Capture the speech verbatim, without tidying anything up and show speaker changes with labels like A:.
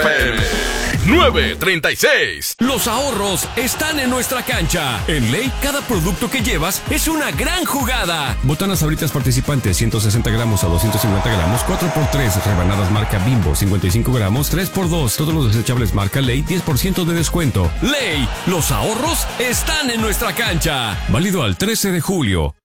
A: nueve treinta y seis.
B: Los ahorros están en nuestra cancha. En Ley, cada producto que llevas es una gran jugada. Botanas Sabritas participantes, ciento sesenta gramos a doscientos cincuenta gramos, cuatro por tres. Rebanadas marca Bimbo, cincuenta y cinco gramos, tres por dos. Todos los desechables marca Ley, diez por ciento de descuento. Ley, los ahorros están en nuestra cancha. Válido al trece de julio.